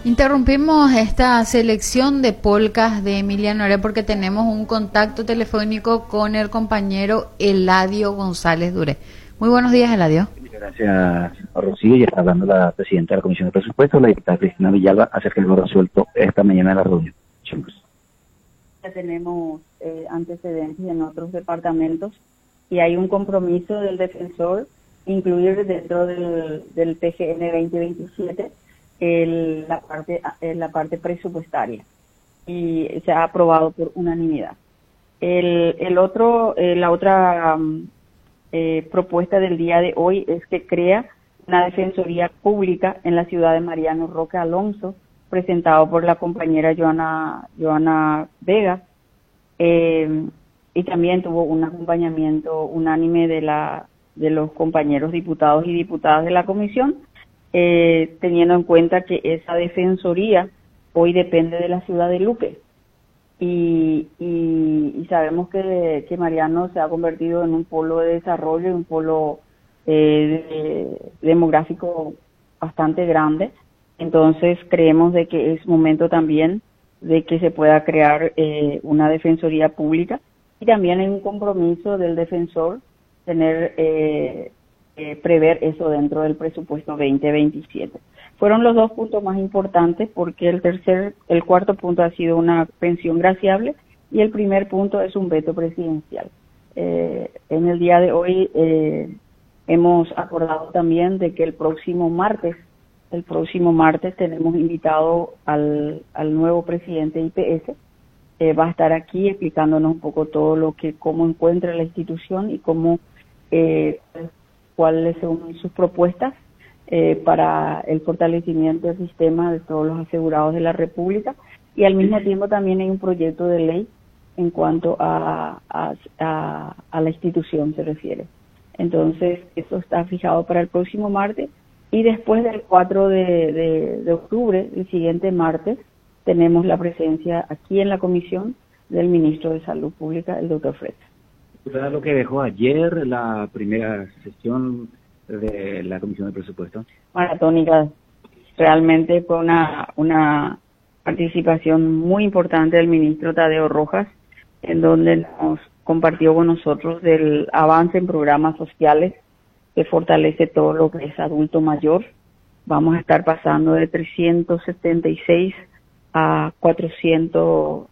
Interrumpimos esta selección de polcas de Emiliano Oré porque tenemos un contacto telefónico con el compañero Eladio González Duré. Muy buenos días, Eladio. Gracias, Rocío. Ya está hablando la presidenta de la Comisión de Presupuestos, la diputada Cristina Villalba, acerca de lo resuelto esta mañana en la reunión. Ya tenemos antecedentes en otros departamentos y hay un compromiso del defensor incluir dentro del PGN 2027 la parte presupuestaria, y se ha aprobado por unanimidad. La otra propuesta del día de hoy es que crea una defensoría pública en la ciudad de Mariano Roque Alonso, presentado por la compañera Joana Vega, y también tuvo un acompañamiento unánime de los compañeros diputados y diputadas de la comisión, teniendo en cuenta que esa defensoría hoy depende de la ciudad de Luque, y sabemos que Mariano se ha convertido en un polo de desarrollo, un polo demográfico bastante grande. Entonces creemos de que es momento también de que se pueda crear una defensoría pública, y también hay un compromiso del defensor prever eso dentro del presupuesto 2027. Fueron los dos puntos más importantes, porque el cuarto punto ha sido una pensión graciable y el primer punto es un veto presidencial. En el día de hoy hemos acordado también de que el próximo martes tenemos invitado al nuevo presidente de IPS. Va a estar aquí explicándonos un poco cómo encuentra la institución y cuáles son sus propuestas para el fortalecimiento del sistema de todos los asegurados de la República, y al mismo tiempo también hay un proyecto de ley en cuanto a la institución se refiere. Entonces, eso está fijado para el próximo martes, y después del 4 de octubre, el siguiente martes, tenemos la presencia aquí en la comisión del ministro de Salud Pública, el doctor Fred. ¿Usted lo que dejó ayer la primera sesión de la Comisión de Presupuestos? Maratónica, realmente fue una participación muy importante del ministro Tadeo Rojas, en donde nos compartió con nosotros del avance en programas sociales que fortalece todo lo que es adulto mayor. Vamos a estar pasando de 376 a 400,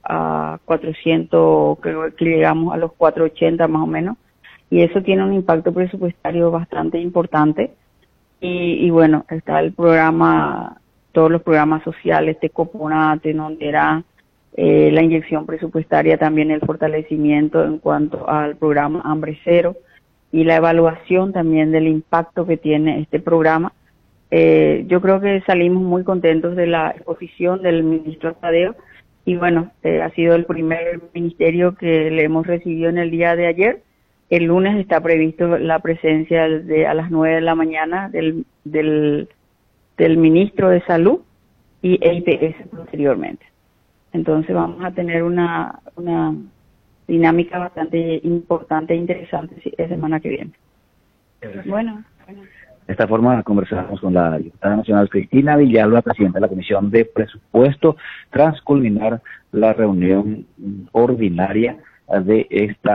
creo que llegamos a los 480 más o menos, y eso tiene un impacto presupuestario bastante importante. Y bueno, está el programa, todos los programas sociales, Tecoponate, donde era la inyección presupuestaria, también el fortalecimiento en cuanto al programa Hambre Cero, y la evaluación también del impacto que tiene este programa. Yo creo que salimos muy contentos de la exposición del ministro Tadeo, y bueno, ha sido el primer ministerio que le hemos recibido en el día de ayer. El lunes está previsto la presencia a las 9 de la mañana del ministro de Salud y IPS posteriormente. Entonces vamos a tener una dinámica bastante importante e interesante la semana que viene. Bueno. De esta forma conversamos con la diputada nacional Cristina Villalba, presidenta de la Comisión de Presupuesto, tras culminar la reunión ordinaria de esta